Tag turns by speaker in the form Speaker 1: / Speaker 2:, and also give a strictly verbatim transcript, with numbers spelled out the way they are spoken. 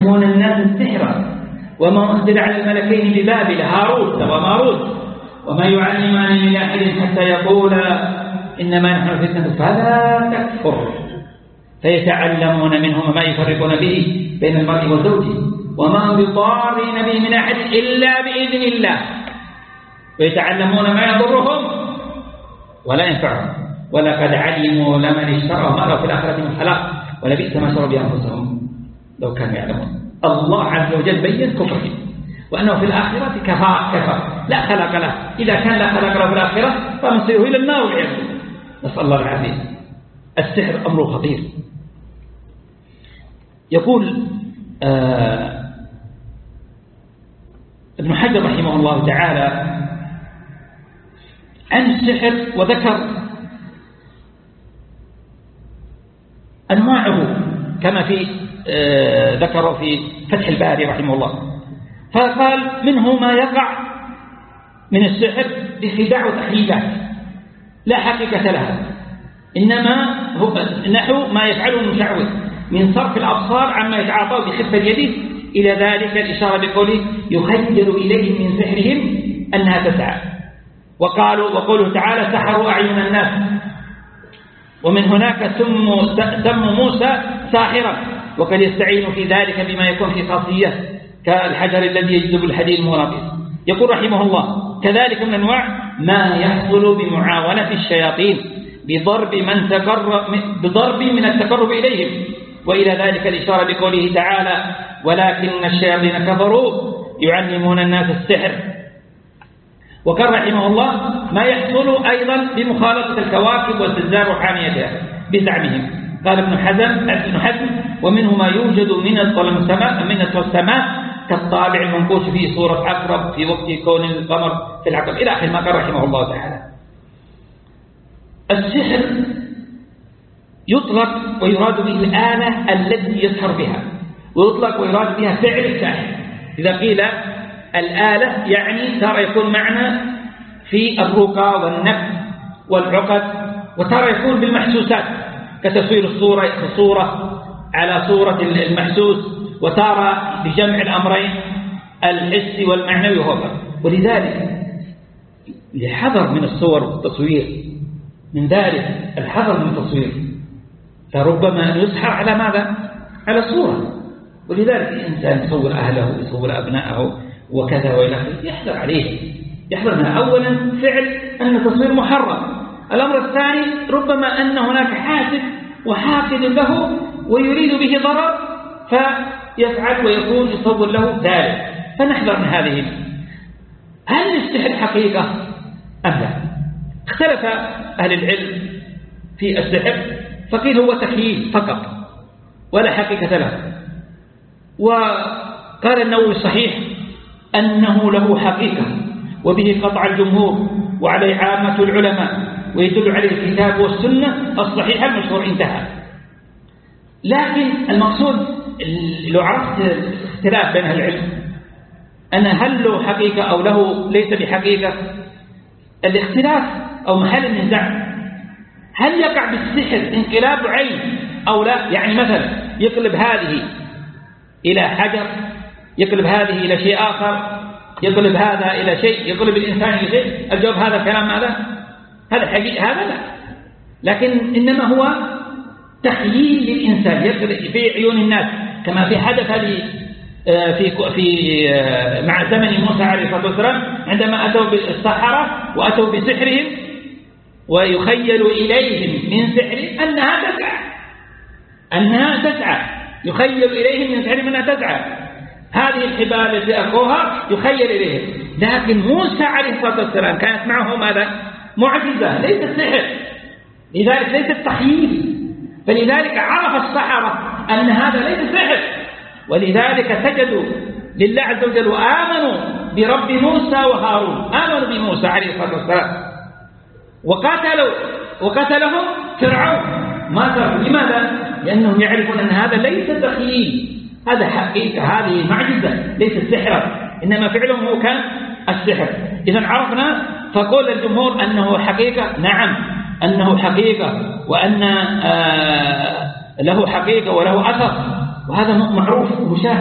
Speaker 1: يعلمون الناس السحر وما أنزل على الملكين ببابل هاروت وماروت وما يعلمان من أحد حتى يقولا إنما نحن فتنة فلا تكفر فيتعلمون منهما ما يفرقون به بين المرء وزوجه وما هم بضارين به من أحد إلا بإذن الله ويتعلمون ما يضرهم ولا ينفعهم ولقد علموا لمن اشترى ما له في الآخرة من خلاق ولبئس ما شروا بأنفسهم لو كانوا يعلمون. الله عز وجل بين كفره وأنه في الآخرة كفار كفر لا خلق له. إذا كان لا خلق له في الآخرة فمصيره إلى النار والعياذ بالله. نسأل الله العافية. السحر أمره خطير. يقول آه ابن حجر رحمه الله تعالى عن السحر وذكر أنواعه كما في آه ذكر في فتح الباري رحمه الله. فقال منه ما يقع من السحر بخداع وتحييدات لا حقيقة لها إنما هو نحو ما يفعله المشعوذ من صرف الأبصار عما يتعاطاه بخفة يده إلى ذلك الإشارة بقوله يخيل إليهم من سحرهم أنها تسعى. وقالوا وقوله تعالى سحروا أعين الناس ومن هناك سموا موسى ساحرا وقد يستعين في ذلك بما يكون في خاصية كالحجر الذي يجذب الحديد المغناطيسي. يقول رحمه الله كذلك من أنواع ما يحصل بمعاونة الشياطين بضرب من تقرب بضرب من التقرب إليهم وإلى ذلك الإشارة بقوله تعالى ولكن الشياطين كفروا يعلمون الناس السحر. وقال رحمه الله ما يحصل أيضا بمخالطة الكواكب والزلزال روحانيتها بزعمهم. قال ابن حزم ابن حزم ومنه ما يوجد من السماء من السماء كالطابع المنقوش في صورة عقرب في وقت كون القمر في العقرب إلى آخر ما قال رحمه الله تعالى. السحر يطلق ويراد به الآلة التي يسحر بها ويطلق ويراد بها فعل الساحر. إذا قيل الآلة يعني ترى يكون معنى في الرقى والنفس والعقد وترى يكون بالمحسوسات كتصوير الصورة الصورة على صورة المحسوس وترى بجمع الأمرين الحسي والمعنوي وهذا. ولذلك لحذر من الصور والتصوير من ذلك الحذر من التصوير فربما يسحر على ماذا؟ على الصورة. ولذلك الإنسان يصور أهله يصور أبنائه وكذا وإلى آخره يحذر عليه يحذر منها. أولا فعل أن التصوير محرم. الأمر الثاني ربما أن هناك حاسد وحاقد له ويريد به ضرر فيفعل ويكون يصور له ذلك فنحذر من هذه. هل السحر حقيقة أم لا؟ اختلف أهل العلم في السحر فقيل هو تخييل فقط ولا حقيقة له. وقال النووي الصحيح أنه له حقيقة وبه قطع الجمهور وعليه عامة العلماء ويدل عليه الكتاب والسنة الصحيحة المشهور انتهى. لكن المقصود لو عرفت اختلاف بين العلم أن هل له حقيقة أو له ليس بحقيقة الاختلاف أو محل النزاع هل يقع بالسحر انقلاب عين أو لا. يعني مثلا يقلب هذه إلى حجر يقلب هذه إلى شيء آخر يقلب هذا إلى شيء يقلب الإنسان إلى شيء. الجواب هذا الكلام ماذا؟ هذا حقيقة هذا لا. لكن إنما هو تخييل للإنسان يقلب في عيون الناس كما في حدث هذه في في مع زمن موسى عليه الصلاة والسلام عندما أتوا بالسحرة وأتوا بسحرهم ويخيل إليهم من سحرهم أنها تسعى أنها تسعى يخيل إليهم من سحرهم أنها تسعى. هذه الحبال التي ألقوها يخيل إليهم. لكن موسى عليه الصلاة والسلام كانت معه ماذا؟ معجزة ليست سحر. لذلك ليست تخييل. فلذلك عرف السحرة أن هذا ليس سحر ولذلك سجدوا لله عز وجل وآمنوا برب موسى وهارون. آمنوا بموسى عليه الصلاة والسلام وقاتلوا وقتلهم فرعون ما تركوا. لماذا؟ لأنهم يعرفون أن هذا ليس تخييل هذا حقيقة هذه معجزة ليست سحرا إنما فعلهم هو كان السحر. إذا عرفنا فقول الجمهور أنه حقيقة. نعم أنه حقيقة وأن له حقيقة وله أثر وهذا معروف ومشاهد.